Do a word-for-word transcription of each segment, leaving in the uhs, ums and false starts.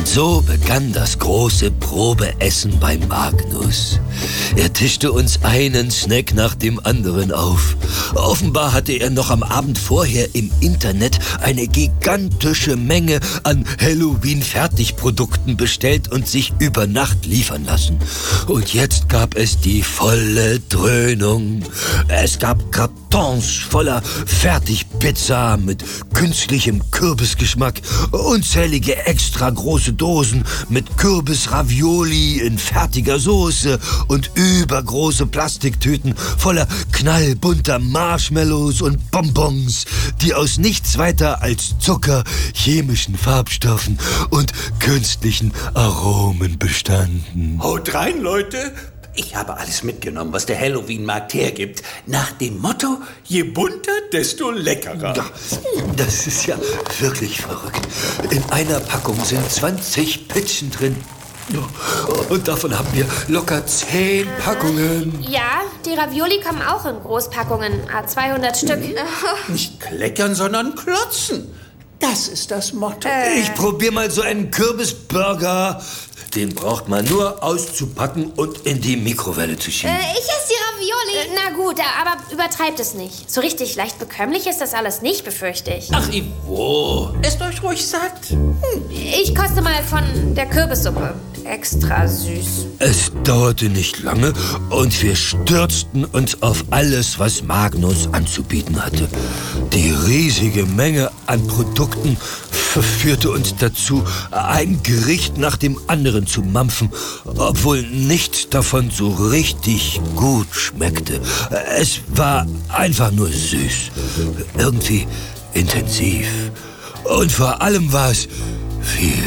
Und so begann das große Probeessen bei Magnus. Er tischte uns einen Snack nach dem anderen auf. Offenbar hatte er noch am Abend vorher im Internet eine gigantische Menge an Halloween-Fertigprodukten bestellt und sich über Nacht liefern lassen. Und jetzt gab es die volle Dröhnung. Es gab Kartons voller Fertigpizza mit künstlichem Kürbisgeschmack, unzählige extra große Dosen mit Kürbisravioli in fertiger Soße und übergroße Plastiktüten voller knallbunter Marshmallows und Bonbons, die aus nichts weiter als Zucker, chemischen Farbstoffen und künstlichen Aromen bestanden. Haut rein, Leute! Ich habe alles mitgenommen, was der Halloween-Markt hergibt. Nach dem Motto, je bunter, desto leckerer. Ja, das ist ja wirklich verrückt. In einer Packung sind zwanzig Pizzen drin. Und davon haben wir locker zehn Packungen. Ja, die Ravioli kommen auch in Großpackungen, zweihundert Stück. Nicht kleckern, sondern klotzen. Das ist das Motto. Äh. Ich probier mal so einen Kürbisburger. Den braucht man nur auszupacken und in die Mikrowelle zu schieben. Äh, ich esse die Ravioli. Na gut, aber übertreibt es nicht. So richtig leicht bekömmlich ist das alles nicht, befürchte ich. Ach, Ivo, esst euch ruhig satt. Ich koste mal von der Kürbissuppe. Extra süß. Es dauerte nicht lange und wir stürzten uns auf alles, was Magnus anzubieten hatte. Die riesige Menge an Produkten verführte uns dazu, ein Gericht nach dem anderen zu mampfen, obwohl nichts davon so richtig gut schmeckte. Es war einfach nur süß, irgendwie intensiv und vor allem war es viel.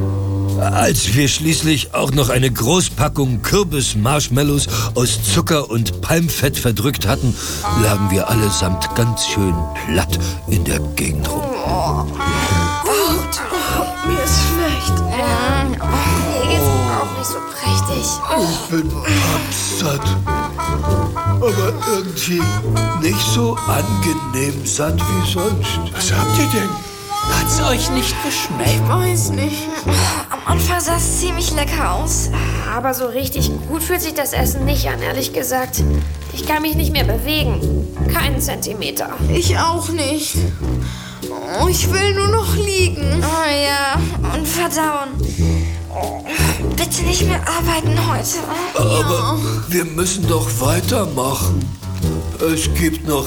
Als wir schließlich auch noch eine Großpackung Kürbis-Marshmallows aus Zucker und Palmfett verdrückt hatten, lagen wir allesamt ganz schön platt in der Gegend rum. Mir ist schlecht. Ja, mir geht's auch nicht so prächtig. Ich bin satt, aber irgendwie nicht so angenehm satt wie sonst. Was habt ihr denn? Hat's euch nicht geschmeckt? Ich weiß nicht. Am Anfang sah es ziemlich lecker aus. Aber so richtig gut fühlt sich das Essen nicht an, ehrlich gesagt. Ich kann mich nicht mehr bewegen. Keinen Zentimeter. Ich auch nicht. Oh, ich will nur noch liegen. Oh ja, und verdauen. Oh, bitte nicht mehr arbeiten heute. Aber wir müssen doch weitermachen. Es gibt noch